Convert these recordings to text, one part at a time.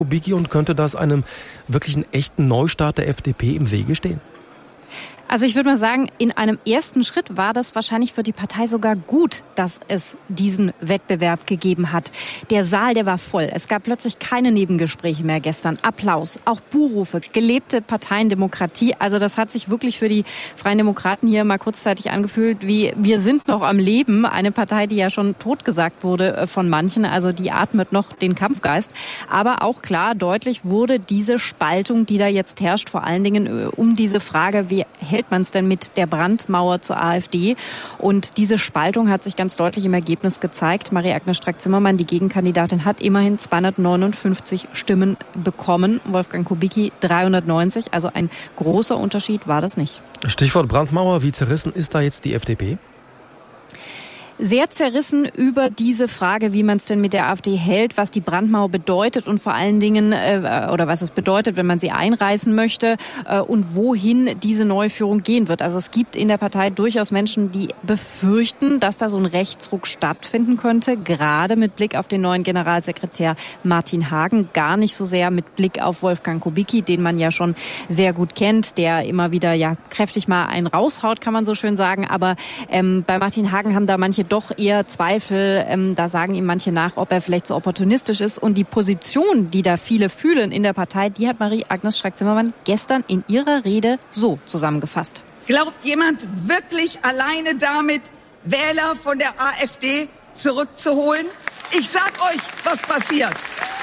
Kubicki, und könnte das einem wirklichen echten Neustart der FDP im Wege stehen? Also ich würde mal sagen, in einem ersten Schritt war das wahrscheinlich für die Partei sogar gut, dass es diesen Wettbewerb gegeben hat. Der Saal, der war voll. Es gab plötzlich keine Nebengespräche mehr gestern. Applaus, auch Buhrufe, gelebte Parteiendemokratie. Also das hat sich wirklich für die Freien Demokraten hier mal kurzzeitig angefühlt, wie wir sind noch am Leben. Eine Partei, die ja schon totgesagt wurde von manchen. Also die atmet noch den Kampfgeist. Aber auch klar, deutlich wurde diese Spaltung, die da jetzt herrscht, vor allen Dingen um diese Frage, wie hält man es denn mit der Brandmauer zur AfD? Und diese Spaltung hat sich ganz deutlich im Ergebnis gezeigt. Marie-Agnes Strack-Zimmermann, die Gegenkandidatin, hat immerhin 259 Stimmen bekommen. Wolfgang Kubicki 390. Also ein großer Unterschied war das nicht. Stichwort Brandmauer. Wie zerrissen ist da jetzt die FDP? Sehr zerrissen über diese Frage, wie man es denn mit der AfD hält, was die Brandmauer bedeutet und vor allen Dingen, oder was es bedeutet, wenn man sie einreißen möchte und wohin diese neue Führung gehen wird. Also es gibt in der Partei durchaus Menschen, die befürchten, dass da so ein Rechtsruck stattfinden könnte, gerade mit Blick auf den neuen Generalsekretär Martin Hagen, gar nicht so sehr mit Blick auf Wolfgang Kubicki, den man ja schon sehr gut kennt, der immer wieder ja kräftig mal einen raushaut, kann man so schön sagen. Aber bei Martin Hagen haben da manche doch eher Zweifel. Da sagen ihm manche nach, ob er vielleicht so opportunistisch ist. Und die Position, die da viele fühlen in der Partei, die hat Marie-Agnes Strack-Zimmermann gestern in ihrer Rede so zusammengefasst. Glaubt jemand wirklich alleine damit, Wähler von der AfD zurückzuholen? Ich sag euch, was passiert.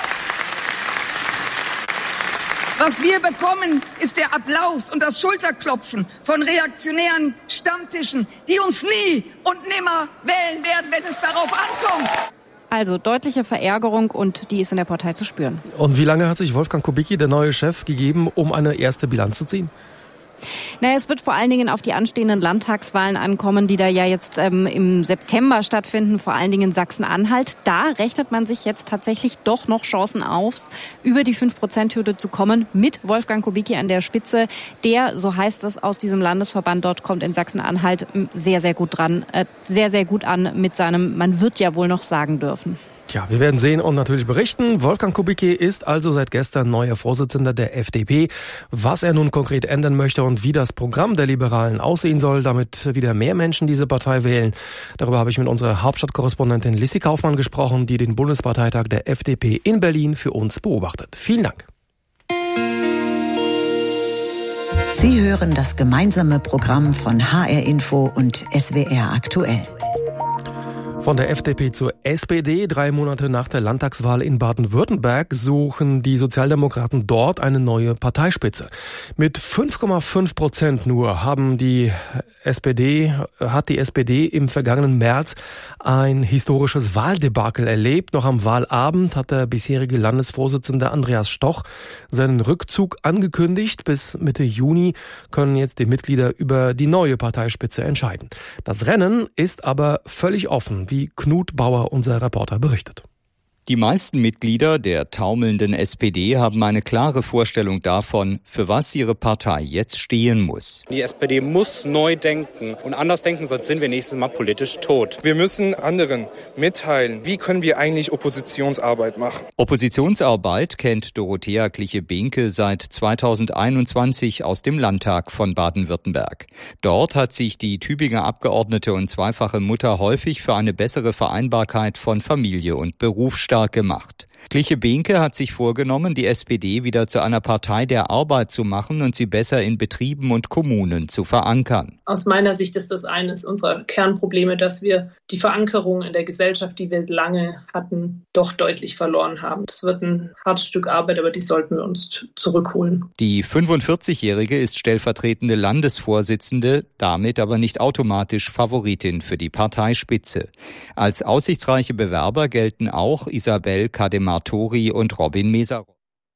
Was wir bekommen, ist der Applaus und das Schulterklopfen von reaktionären Stammtischen, die uns nie und nimmer wählen werden, wenn es darauf ankommt. Also deutliche Verärgerung, und die ist in der Partei zu spüren. Und wie lange hat sich Wolfgang Kubicki, der neue Chef, gegeben, um eine erste Bilanz zu ziehen? Naja, es wird vor allen Dingen auf die anstehenden Landtagswahlen ankommen, die da ja jetzt im September stattfinden, vor allen Dingen in Sachsen-Anhalt. Da rechnet man sich jetzt tatsächlich doch noch Chancen auf, über die 5%-Hürde zu kommen, mit Wolfgang Kubicki an der Spitze. Der, so heißt es, aus diesem Landesverband dort kommt in Sachsen-Anhalt sehr, sehr gut dran, sehr, sehr gut an mit seinem, man wird ja wohl noch sagen dürfen. Tja, wir werden sehen und natürlich berichten. Wolfgang Kubicki ist also seit gestern neuer Vorsitzender der FDP. Was er nun konkret ändern möchte und wie das Programm der Liberalen aussehen soll, damit wieder mehr Menschen diese Partei wählen, darüber habe ich mit unserer Hauptstadtkorrespondentin Lissi Kaufmann gesprochen, die den Bundesparteitag der FDP in Berlin für uns beobachtet. Vielen Dank. Sie hören das gemeinsame Programm von HR Info und SWR aktuell. Von der FDP zur SPD. 3 Monate nach der Landtagswahl in Baden-Württemberg suchen die Sozialdemokraten dort eine neue Parteispitze. Mit 5,5% nur hat die SPD im vergangenen März ein historisches Wahldebakel erlebt. Noch am Wahlabend hat der bisherige Landesvorsitzende Andreas Stoch seinen Rückzug angekündigt. Bis Mitte Juni können jetzt die Mitglieder über die neue Parteispitze entscheiden. Das Rennen ist aber völlig offen, wie Knut Bauer, unser Reporter, berichtet. Die meisten Mitglieder der taumelnden SPD haben eine klare Vorstellung davon, für was ihre Partei jetzt stehen muss. Die SPD muss neu denken und anders denken, sonst sind wir nächstes Mal politisch tot. Wir müssen anderen mitteilen, wie können wir eigentlich Oppositionsarbeit machen. Oppositionsarbeit kennt Dorothea Cliche-Behnke seit 2021 aus dem Landtag von Baden-Württemberg. Dort hat sich die Tübinger Abgeordnete und zweifache Mutter häufig für eine bessere Vereinbarkeit von Familie und Beruf stark gemacht. Cliche-Behnke hat sich vorgenommen, die SPD wieder zu einer Partei der Arbeit zu machen und sie besser in Betrieben und Kommunen zu verankern. Aus meiner Sicht ist das eines unserer Kernprobleme, dass wir die Verankerung in der Gesellschaft, die wir lange hatten, doch deutlich verloren haben. Das wird ein hartes Stück Arbeit, aber die sollten wir uns zurückholen. Die 45-Jährige ist stellvertretende Landesvorsitzende, damit aber nicht automatisch Favoritin für die Parteispitze. Als aussichtsreiche Bewerber gelten auch Isabel Kademartori und Robin Mesarow.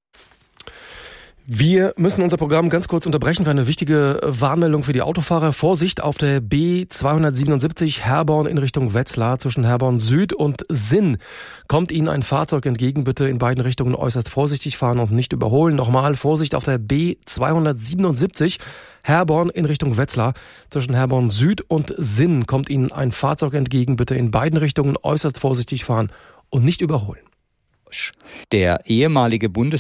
Wir müssen unser Programm ganz kurz unterbrechen für eine wichtige Warnmeldung für die Autofahrer. Vorsicht auf der B277 Herborn in Richtung Wetzlar. Zwischen Herborn Süd und Sinn kommt Ihnen ein Fahrzeug entgegen. Bitte in beiden Richtungen äußerst vorsichtig fahren und nicht überholen. Nochmal Vorsicht auf der B277 Herborn in Richtung Wetzlar. Zwischen Herborn Süd und Sinn kommt Ihnen ein Fahrzeug entgegen. Bitte in beiden Richtungen äußerst vorsichtig fahren und nicht überholen. Der ehemalige